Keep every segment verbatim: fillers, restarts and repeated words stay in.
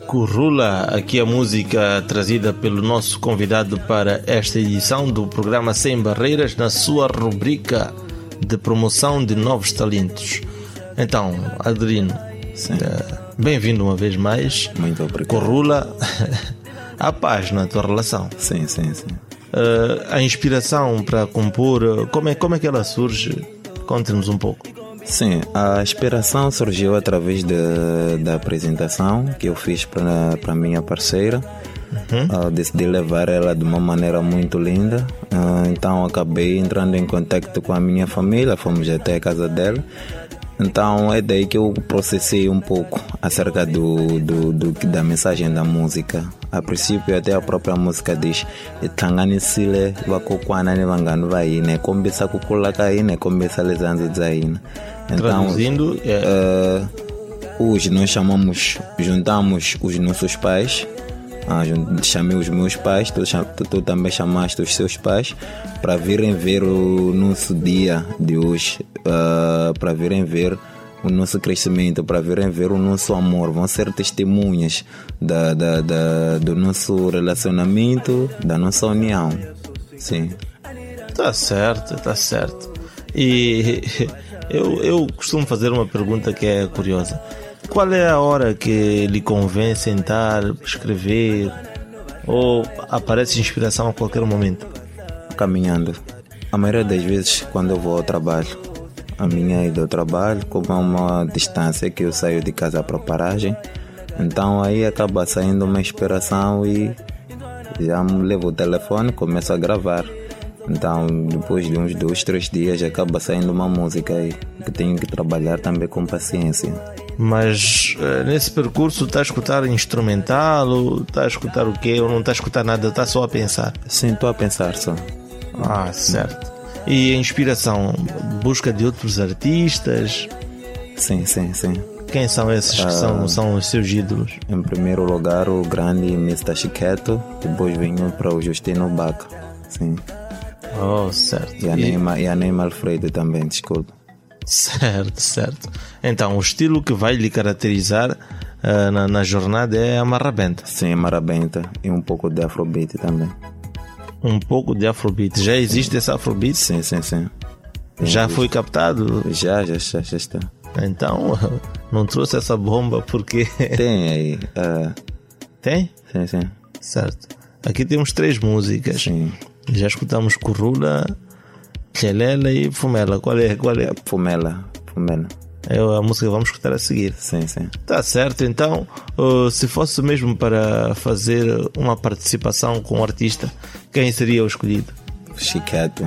Currula, aqui a música trazida pelo nosso convidado para esta edição do programa Sem Barreiras, na sua rubrica de promoção de novos talentos. Então, Adelino, bem-vindo uma vez mais. Muito obrigado. Currula, há paz na tua relação? Sim, sim, sim. Uh, a inspiração para compor, como é, como é que ela surge? Conte-nos um pouco. Sim, a inspiração surgiu através de, da apresentação que eu fiz para a minha parceira. Uhum. Uh, decidi levar ela de uma maneira muito linda. Uh, então acabei entrando em contato com a minha família, fomos até a casa dela. Então é daí que eu processei um pouco acerca do, do, do, da mensagem da música. A princípio até a própria música diz Tanganisile wakokwana ne vangano vai, né? Começa com colocar né? Começa lesando desaí. Então, traduzindo, é... uh, hoje nós chamamos, juntamos os nossos pais. Ah, chamei os meus pais, tu, tu, tu também chamaste os seus pais para virem ver o nosso dia de hoje, uh, para virem ver o nosso crescimento, para virem ver o nosso amor. Vão ser testemunhas da, da, da, do nosso relacionamento, da nossa união. Sim. Tá certo, tá certo. E eu, eu costumo fazer uma pergunta que é curiosa. Qual é a hora que lhe convém sentar, escrever, ou aparece inspiração a qualquer momento? Caminhando. A maioria das vezes quando eu vou ao trabalho, a minha ida ao trabalho, como é uma distância que eu saio de casa para a paragem, então aí acaba saindo uma inspiração e já me levo o telefone e começo a gravar. Então depois de uns dois, três dias acaba saindo uma música aí, que tenho que trabalhar também com paciência. Mas nesse percurso está a escutar instrumental, ou está a escutar o quê? Ou não está a escutar nada, está só a pensar? Sim, estou a pensar só. Ah, certo. E a inspiração? Busca de outros artistas? Sim, sim, sim. Quem são esses que ah, são, são os seus ídolos? Em primeiro lugar o grande mister Chiqueto, depois venho para o Justino Baca. Sim. Oh, certo. E a, e... Neymar, e a Neymar Alfredo também, desculpa. Certo, certo. Então, o estilo que vai lhe caracterizar uh, na, na jornada é a marrabenta. Sim, a marrabenta e um pouco de afrobeat também. Um pouco de afrobeat. Já existe esse afrobeat? Sim, sim, sim. Tem já visto. Foi captado? Já, já, já, já está. Então, não trouxe essa bomba porque... Tem aí. Uh... Tem? Sim, sim. Certo. Aqui temos três músicas. Sim. Já escutamos Currula, Tchelela e Fumela. Qual é? Qual é? Fumela. Fumela. É a música que vamos escutar a seguir. Sim, sim. Tá certo. Então, uh, se fosse mesmo para fazer uma participação com um artista, quem seria o escolhido? Chiqueto.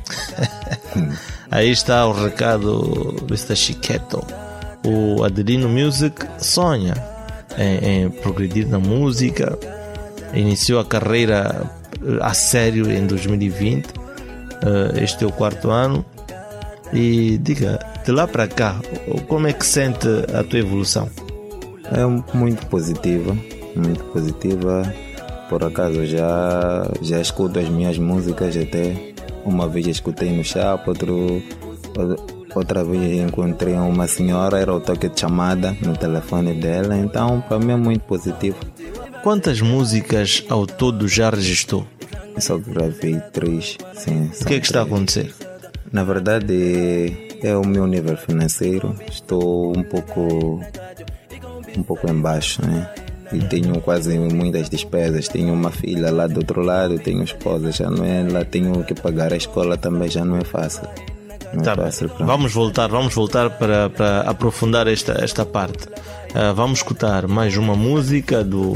Aí está o recado do mister Chiqueto. O Adelino Music sonha em, em progredir na música. Iniciou a carreira a sério em dois mil e vinte. Uh, este é o quarto ano. E diga, de lá para cá, como é que sente a tua evolução? É muito positiva, muito positiva. Por acaso já, já escuto as minhas músicas até. Uma vez escutei no chapa, outro, outra vez encontrei uma senhora, era o toque de chamada no telefone dela. Então para mim é muito positivo. Quantas músicas ao todo já registrou? Eu só gravei três. Sim, o que é que está a acontecer? Na verdade é o meu nível financeiro. Estou um pouco um pouco embaixo, né? E tenho quase muitas despesas. Tenho uma filha lá do outro lado, tenho esposa, já não é lá, tenho que pagar a escola também, já não é fácil. Não tá é fácil pra... Vamos voltar, vamos voltar para, para aprofundar esta, esta parte. Uh, vamos escutar mais uma música do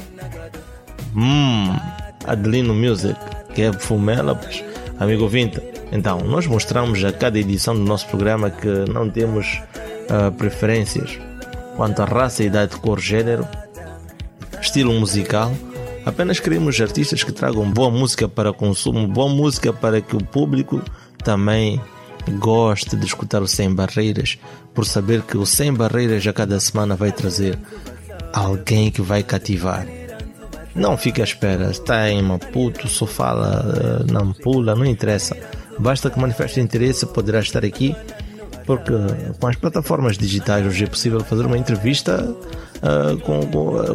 hum, Adelino Music, que é Fumela, pois, amigo ouvinte. Então, nós mostramos a cada edição do nosso programa que não temos uh, preferências quanto à raça, idade, cor, gênero, estilo musical. Apenas queremos artistas que tragam boa música para consumo, boa música para que o público também goste de escutar o Sem Barreiras, por saber que o Sem Barreiras a cada semana vai trazer alguém que vai cativar. Não fique à espera, está em Maputo, só fala uh, Nampula, não interessa. Basta que manifeste interesse, poderá estar aqui, porque com as plataformas digitais hoje é possível fazer uma entrevista uh, com, com,